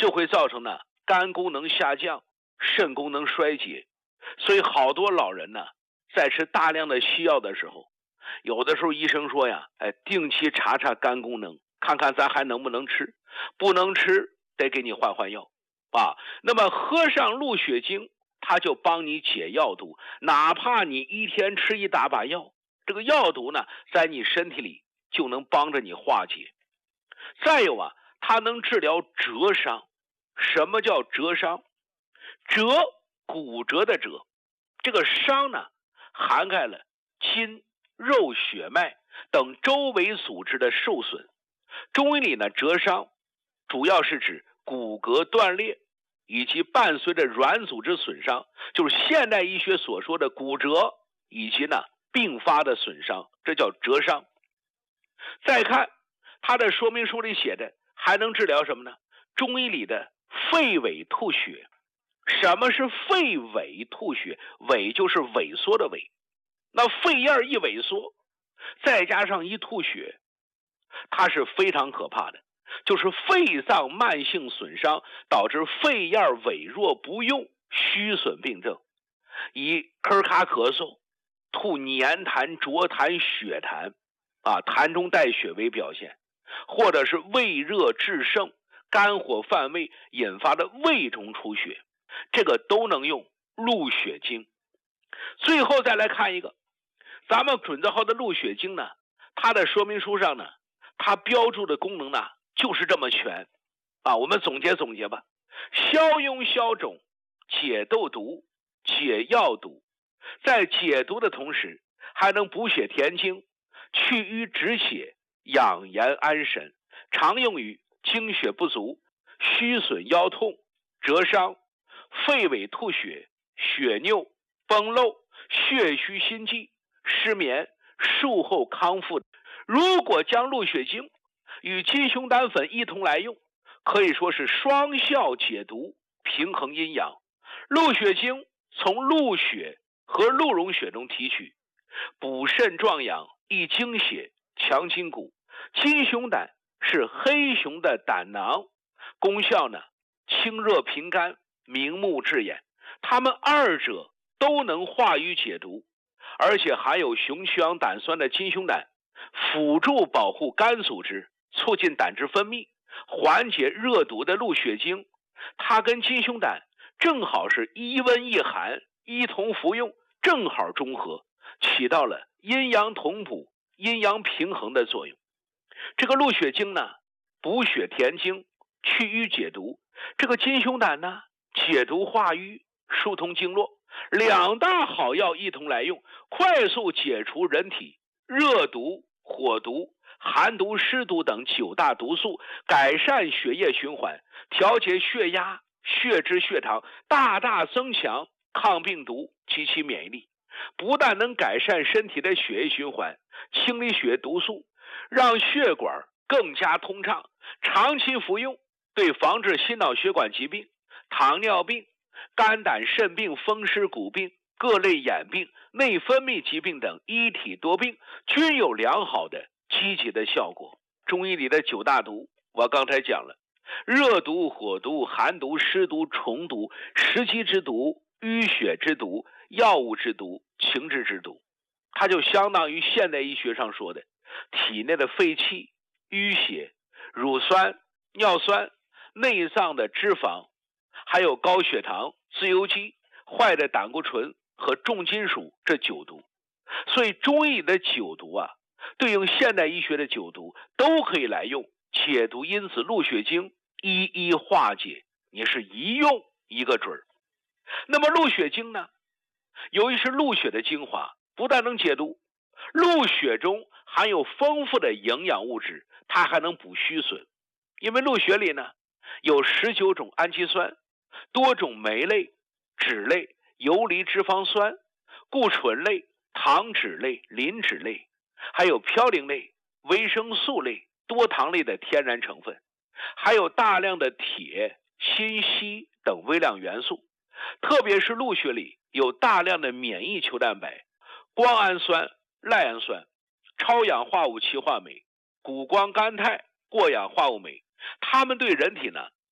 这会造成呢肝功能下降、肾功能衰竭。所以好多老人呢，在吃大量的西药的时候，有的时候医生说呀，定期查查肝功能，看看咱还能不能吃，不能吃得给你换药啊。那么喝上鹿血精，它就帮你解药毒，哪怕你一天吃一大把药，这个药毒呢，在你身体里就能帮着你化解。再有啊，它能治疗折伤。什么叫折伤？折，骨折的折，这个伤呢，涵盖了筋、肉、血脉等周围组织的受损。中医里呢，折伤主要是指骨骼断裂以及伴随着软组织损伤，就是现代医学所说的骨折以及呢并发的损伤，这叫折伤。再看它的说明书里写的，还能治疗什么呢？中医里的肺萎吐血。什么是肺萎吐血？萎就是萎缩的萎，那肺叶一萎缩，再加上一吐血，它是非常可怕的，就是肺脏慢性损伤，导致肺叶萎弱不用，虚损病症，以咳卡咳嗽、吐黏痰、浊痰、血痰痰中带血为表现，或者是胃热炽盛、肝火犯胃引发的胃中出血，这个都能用鹿血精。最后再来看一个，咱们准则号的鹿血精呢，它的说明书上呢，它标注的功能呢就是这么全我们总结总结吧。消痈消肿、解痘毒、解药毒，在解毒的同时还能补血填精、去瘀止血、养颜安神，常用于精血不足、虚损腰痛、折伤、肺萎吐血、血尿、崩漏、血虚心悸、失眠、术后康复。如果将鹿血精与金熊胆粉一同来用，可以说是双效解毒，平衡阴阳。鹿血精从鹿血和鹿茸血中提取，补肾壮阳，益精血，强筋骨。金熊胆是黑熊的胆囊，功效呢清热平肝、明目治眼，它们二者都能化瘀解毒，而且含有雄曲氧胆酸的金熊胆辅助保护肝组织，促进胆汁分泌，缓解热毒的鹿血精，它跟金熊胆正好是一温一寒，一同服用，正好中和，起到了阴阳同补、阴阳平衡的作用。这个鹿血精呢，补血填精、去瘀解毒；这个金熊胆呢，解毒化瘀、疏通经络。两大好药一同来用，快速解除人体热毒、火毒、寒毒、湿毒等9大毒素，改善血液循环，调节血压、血脂、血糖，大大增强抗病毒及其免疫力。不但能改善身体的血液循环，清理血液毒素，让血管更加通畅，长期服用对防治心脑血管疾病、糖尿病、肝胆肾病、风湿骨病、各类眼病、内分泌疾病等一体多病均有良好的积极的效果。中医里的9大毒我刚才讲了，热毒、火毒、寒毒、湿毒、虫毒、食积之毒、淤血之毒、药物之毒、情志之毒，它就相当于现代医学上说的体内的废气、淤血、乳酸、尿酸、内脏的脂肪，还有高血糖、自由基、坏的胆固醇和重金属这9毒。所以中医的9毒对应现代医学的9毒都可以来用解毒因子鹿血精一一化解，你是一用一个准儿。那么鹿血精呢，由于是鹿血的精华，不但能解毒，鹿血中含有丰富的营养物质，它还能补虚损。因为鹿血里呢有19种氨基酸，多种酶类、脂类、游离脂肪酸、固醇类、糖脂类、磷脂类，还有嘌呤类、维生素类、多糖类的天然成分，还有大量的铁、锌、硒等微量元素。特别是鹿血里有大量的免疫球蛋白、胱氨酸、赖氨酸、超氧化物歧化酶、谷胱甘肽、过氧化物酶，它们对人体呢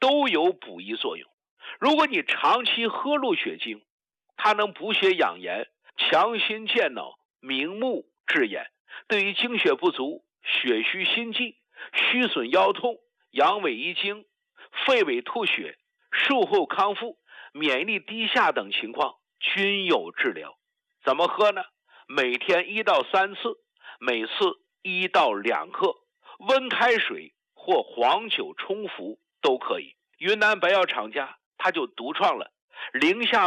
都有补益作用。如果你长期喝鹿血精，它能补血养颜，强心健脑，明目治眼，对于精血不足、血虚心悸、虚损腰痛、阳痿遗精、肺痿吐血、术后康复、免疫力低下等情况均有治疗。怎么喝呢？每天1到3次，每次1到2克，温开水或黄酒冲服都可以。云南白药厂家它就独创了零下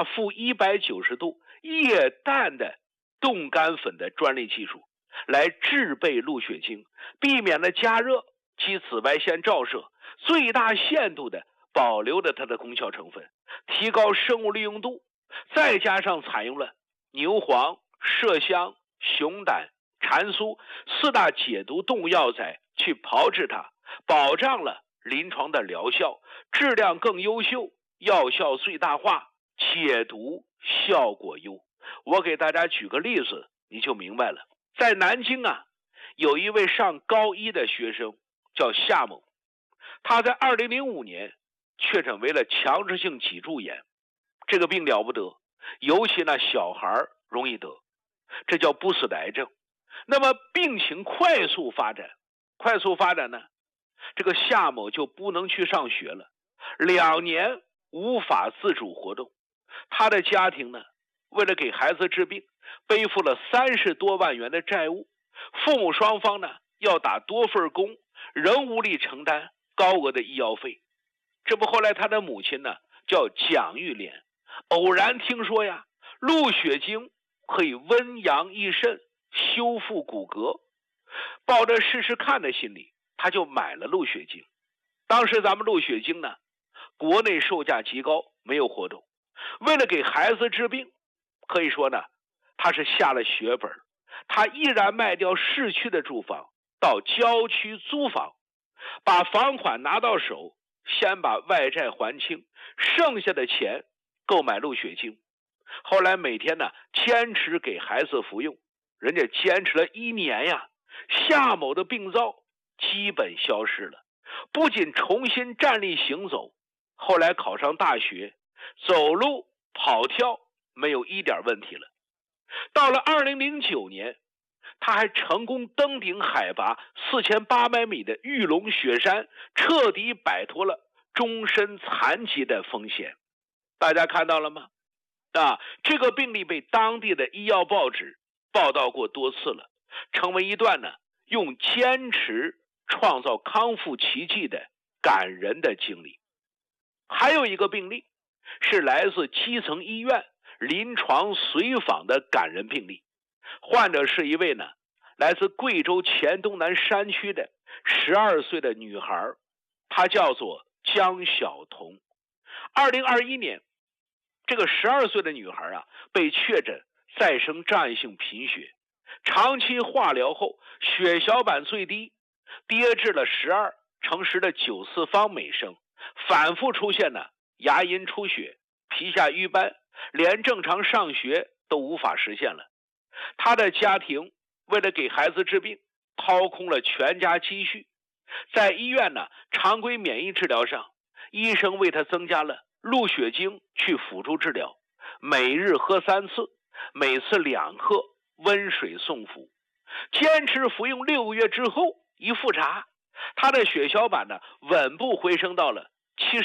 -190度液氮的冻干粉的专利技术，来制备鹿血精，避免了加热及紫外线照射，最大限度的保留了它的功效成分，提高生物利用度，再加上采用了牛黄、麝香、熊胆、蟾酥4大解毒动物药材去炮制它，保障了临床的疗效，质量更优秀，药效最大化，解毒效果优。我给大家举个例子，你就明白了。在南京有一位上高1的学生叫夏某，他在2005年确诊为了强直性脊柱炎，这个病了不得，尤其小孩容易得，这叫不死的癌症。那么病情快速发展呢，这个夏某就不能去上学了，2年无法自主活动。他的家庭呢，为了给孩子治病，背负了30多万元的债务，父母双方呢要打多份工，仍无力承担高额的医药费。这不后来他的母亲呢叫蒋玉莲，偶然听说鹿血精可以温阳益肾，修复骨骼，抱着试试看的心理，他就买了鹿血精。当时咱们鹿血精呢，国内售价极高，没有活动。为了给孩子治病，可以说呢，他是下了血本，他毅然卖掉市区的住房，到郊区租房，把房款拿到手，先把外债还清，剩下的钱购买鹿血精。后来每天呢，坚持给孩子服用，人家坚持了1年夏某的病灶基本消失了，不仅重新站立行走，后来考上大学，走路跑跳没有一点问题了。到了2009年，他还成功登顶海拔4800米的玉龙雪山，彻底摆脱了终身残疾的风险。大家看到了吗？这个病例被当地的医药报纸报道过多次了，成为一段用坚持创造康复奇迹的感人的经历。还有一个病例是来自基层医院临床随访的感人病例，患者是一位来自贵州黔东南山区的12岁的女孩，她叫做江晓彤。2021年，这个12岁的女孩被确诊再生障碍性贫血，长期化疗后血小板最低，跌至了12×10的9次方每升，反复出现牙龈出血、皮下瘀斑，连正常上学都无法实现了。他的家庭为了给孩子治病，掏空了全家积蓄。在医院常规免疫治疗上，医生为他增加了鹿血精去辅助治疗，每日喝3次，每次2克，温水送服。坚持服用6个月之后，一复查，他的血小板稳步回升到了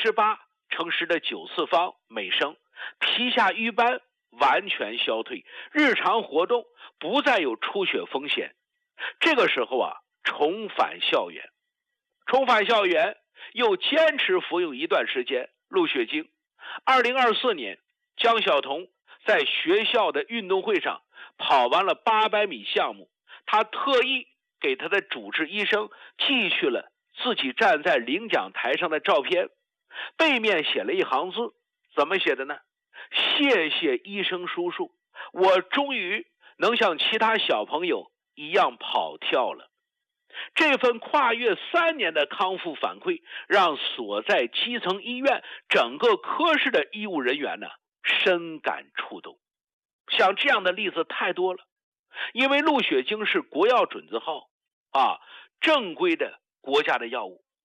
78×10的9次方每升，皮下瘀斑完全消退，日常活动不再有出血风险。这个时候重返校园，又坚持服用一段时间鹿血精。2024年，江晓彤在学校的运动会上跑完了800米项目，他特意给他的主治医生寄去了自己站在领奖台上的照片，背面写了一行字，怎么写的呢？谢谢医生叔叔，我终于能像其他小朋友一样跑跳了。这份跨越3年的康复反馈，让所在基层医院整个科室的医务人员深感触动。像这样的例子太多了，因为鹿血精是国药准字号正规的国家的药物，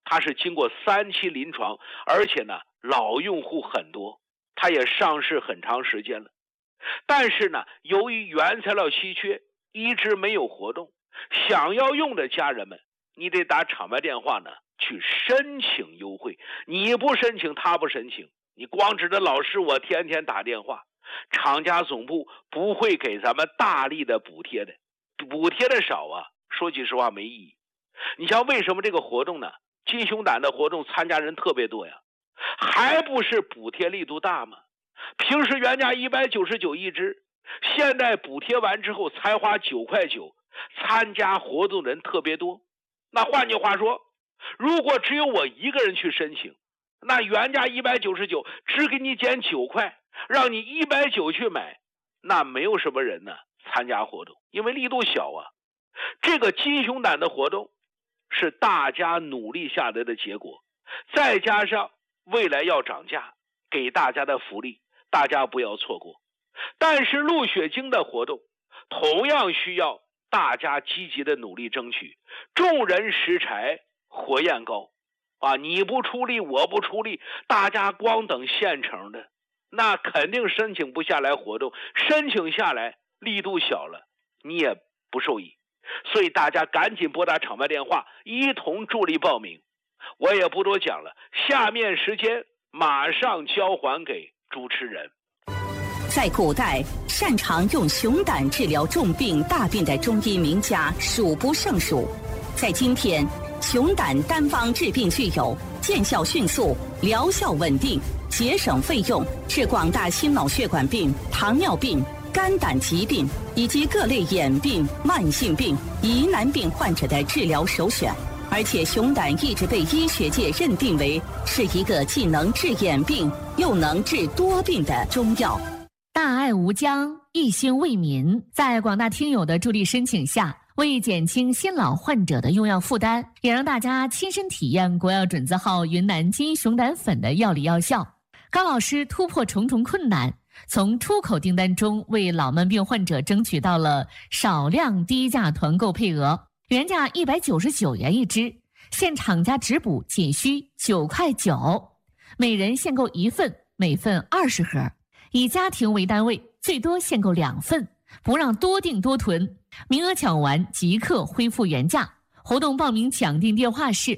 它是经过3期临床，而且呢老用户很多，它也上市很长时间了。但是呢，由于原材料稀缺，一直没有活动，想要用的家人们，你得打厂外电话呢去申请优惠。你不申请，他不申请，你光指着老师我天天打电话，厂家总部不会给咱们大力的补贴的，补贴的少啊，说句实话没意义。你像为什么这个活动呢？金熊胆的活动参加人特别多呀，还不是补贴力度大吗？平时原价199一只，现在补贴完之后才花9块9，参加活动人特别多。那换句话说，如果只有我一个人去申请，那原价199只给你减9块，让你190去买，那没有什么人呢参加活动，因为力度小啊。这个金熊胆的活动是大家努力下来的结果，再加上未来要涨价，给大家的福利，大家不要错过。但是鹿血精的活动同样需要大家积极的努力争取，众人拾柴火焰高啊！你不出力，我不出力，大家光等现成的，那肯定申请不下来活动，申请下来力度小了，你也不受益。所以大家赶紧拨打厂外电话，一同助力报名。我也不多讲了，下面时间马上交还给主持人。 在古代，擅长用熊胆治疗重病大病的中医名家数不胜数。在今天，熊胆单方治病具有见效迅速、疗效稳定、节省费用，是广大心脑血管病、糖尿病、肝胆疾病以及各类眼病、慢性病、疑难病患者的治疗首选。而且熊胆一直被医学界认定为是一个既能治眼病又能治多病的中药。 大爱无疆，一心为民，在广大听友的助力申请下，为减轻新老患者的用药负担，也让大家亲身体验国药准字号云南金熊胆粉的药理药效。高老师突破重重困难，从出口订单中为老慢病患者争取到了少量低价团购配额，原价199元一支，现厂家直补仅需9块9，每人限购1份，每份20盒，以家庭为单位，最多限购2份，不让多订多囤，名额抢完即刻恢复原价。活动报名抢订电话是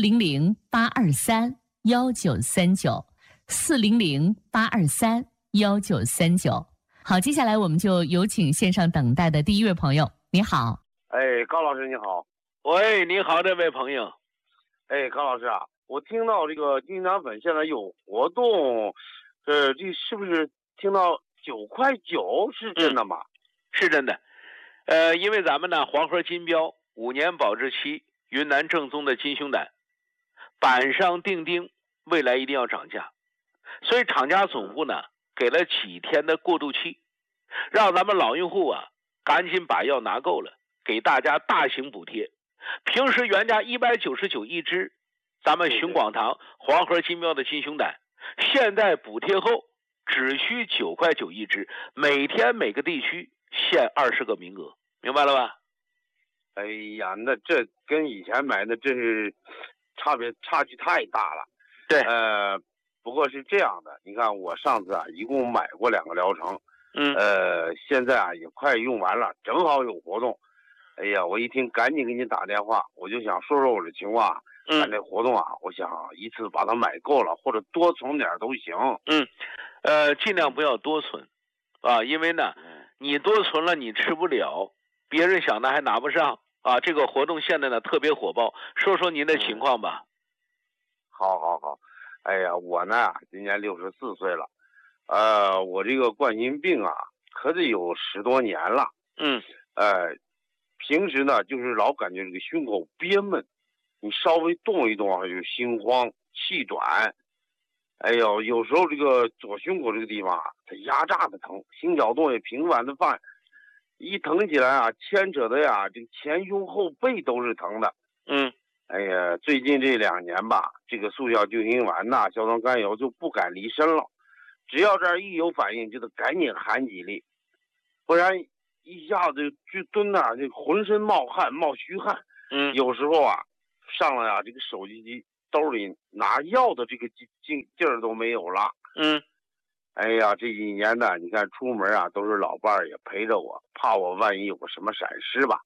400-823-1939，400-823-1939。好，接下来我们就有请线上等待的第一位朋友。你好。 高老师你好。 喂，你好，这位朋友。 高老师啊，我听到这个金熊胆粉现在有活动，这是不是听到9块9是真的吗？ 是真的。因为咱们呢黄河金标5年保质期，云南正宗的金熊胆，板上钉钉，未来一定要涨价，所以厂家总部呢给了几天的过渡期，让咱们老用户啊赶紧把药拿够了，给大家大型补贴。平时原价199一支，咱们熊广堂黄河金标的金熊胆，现在补贴后只需9块9一支，每天每个地区限20个名额，明白了吧？ 哎呀，那这跟以前买的真是差距太大了。 对， 不过是这样的，你看我上次啊一共买过2个疗程，现在啊也快用完了，正好有活动。哎呀，我一听赶紧给你打电话，我就想说说我的情况。咱这活动啊，我想一次把它买够了，或者多存点都行。 尽量不要多存啊，因为呢你多存了你吃不了，别人想的还拿不上啊。这个活动现在呢特别火爆，说说您的情况吧。 好。哎呀，我呢今年64岁了，我这个冠心病啊可得有10多年了。平时呢就是老感觉这个胸口憋闷，你稍微动一动啊就心慌气短。哎呦，有时候这个左胸口这个地方啊它压榨的疼，心绞动也频繁的犯，一疼起来啊牵扯的呀这个前胸后背都是疼的。哎呀，最近这2年吧，这个速效救心丸呐、硝酸甘油就不敢离身了，只要这儿一有反应就得赶紧含几粒，不然一下子就蹲那儿就浑身冒汗冒虚汗。有时候啊上了啊这个手机机兜里拿药的这个劲儿都没有了。哎呀，这几年呢，你看出门啊，都是老伴儿也陪着我，怕我万一有个什么闪失吧。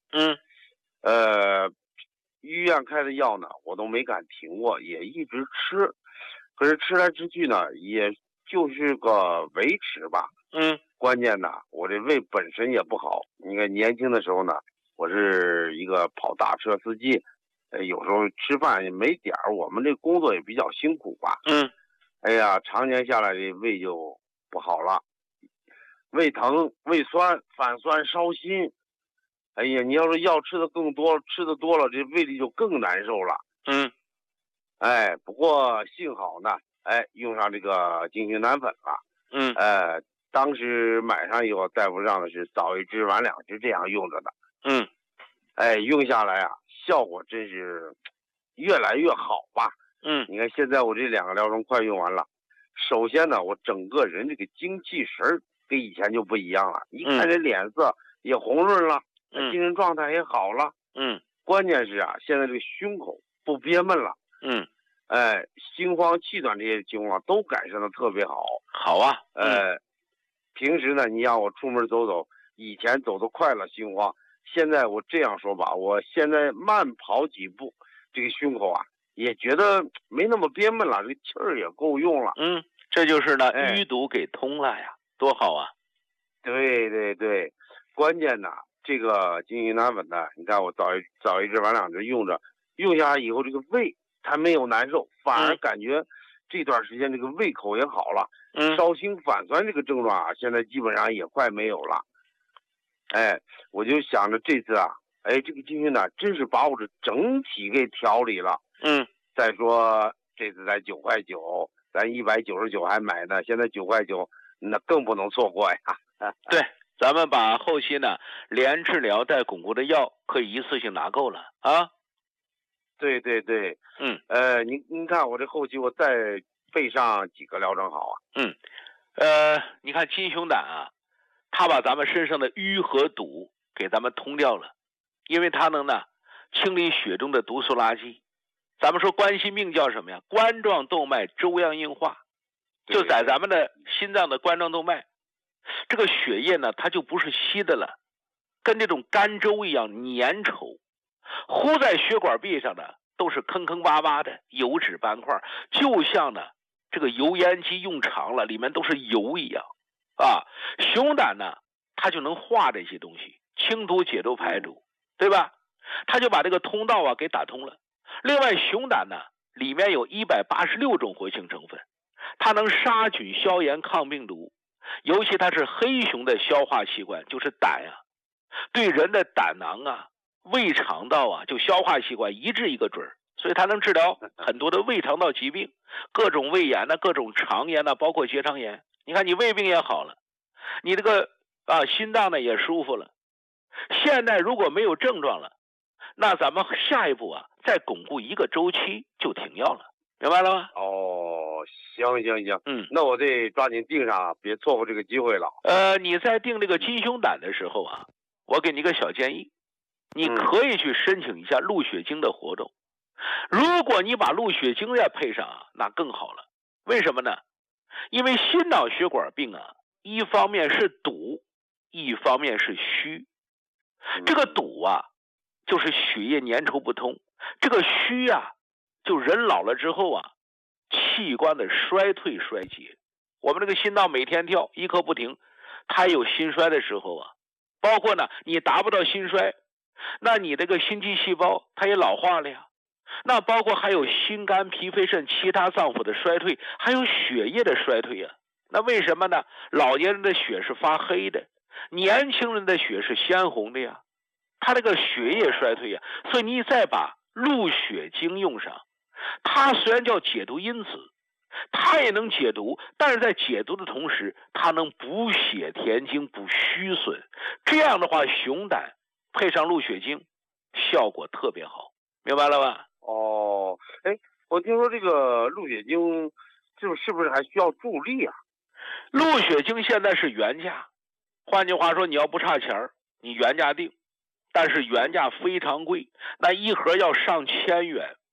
医院开的药呢，我都没敢停过，也一直吃。可是吃来吃去呢，也就是个维持吧。关键呢，我这胃本身也不好。你看年轻的时候呢，我是一个跑大车司机，有时候吃饭也没点儿，我们这工作也比较辛苦吧。哎呀，常年下来这胃就不好了，胃疼、胃酸、反酸、烧心。哎呀，你要是药吃的更多，吃的多了，这胃里就更难受了。哎，不过幸好呢，用上这个金星南粉了。当时买上以后，大夫让的是早一支晚2支这样用着的。用下来啊，效果真是越来越好吧。你看现在我这2个疗程快用完了。首先呢，我整个人这个精气神跟以前就不一样了，一看这脸色也红润了，精神状态也好了。关键是啊，现在这个胸口不憋闷了。心慌气短这些情况都改善的特别好。 好啊。 平时呢，你让我出门走走，以前走得快了心慌，现在我这样说吧，我现在慢跑几步，这个胸口啊也觉得没那么憋闷了，这气儿也够用了。 这就是呢，淤堵给通了呀，多好啊！ 对对对，关键呢，这个金星南粉呢，你看我早一支晚2支用着，用下来以后，这个胃它没有难受，反而感觉这段时间这个胃口也好了。烧心反酸这个症状啊，现在基本上也快没有了。我就想着这次啊，这个金星呢，真是把我这整体给调理了。再说这次才9块9，咱199还买呢，现在9块9，那更不能错过呀。 对，咱们把后期呢连治疗带巩固的药可以一次性拿够了啊。 对对对。您看我这后期我再备上几个疗程好啊。 你看金熊胆啊，它把咱们身上的淤和堵给咱们通掉了，因为它能呢清理血中的毒素垃圾。咱们说冠心病叫什么呀？冠状动脉粥样硬化，就在咱们的心脏的冠状动脉，这个血液呢，它就不是稀的了，跟这种干粥一样粘稠，糊在血管壁上的都是坑坑洼洼的油脂斑块，就像呢这个油烟机用长了，里面都是油一样啊。熊胆呢，它就能化这些东西，清毒解毒排毒，对吧？它就把这个通道啊给打通了。另外熊胆呢，里面有186种活性成分，它能杀菌消炎抗病毒，尤其它是黑熊的消化器官，就是胆啊，对人的胆囊啊、胃肠道啊，就消化器官一治一个准儿，所以它能治疗很多的胃肠道疾病，各种胃炎各种肠炎包括结肠炎。你看你胃病也好了，你这个心脏呢也舒服了。现在如果没有症状了，那咱们下一步啊再巩固1个周期就停药了，明白了吗？ 行，那我得抓紧定上，别错过这个机会了。 你在定这个金熊胆的时候啊，我给你个小建议，你可以去申请一下鹿血精的活动。如果你把鹿血精再配上啊，那更好了。为什么呢？因为心脑血管病啊，一方面是堵，一方面是虚。这个堵啊，就是血液粘稠不通；这个虚啊，就人老了之后啊，器官的衰退衰竭。我们这个心脏每天跳一刻不停，它有心衰的时候啊，包括呢你达不到心衰，那你这个心肌细胞它也老化了呀。那包括还有心肝脾肺肾其他脏腑的衰退，还有血液的衰退呀。那为什么呢？老年人的血是发黑的，年轻人的血是鲜红的呀，他这个血液衰退呀。所以你再把鹿血精用上，它虽然叫解毒因子，它也能解毒，但是在解毒的同时，它能补血填精补虚损。这样的话，熊胆配上鹿血精效果特别好，明白了吧？ 我听说这个鹿血精是不是还需要助力啊？ 鹿血精现在是原价，换句话说，你要不差钱你原价定，但是原价非常贵，那一盒要上千元。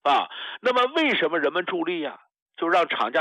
啊。那么为什么人们助力呀？就让厂家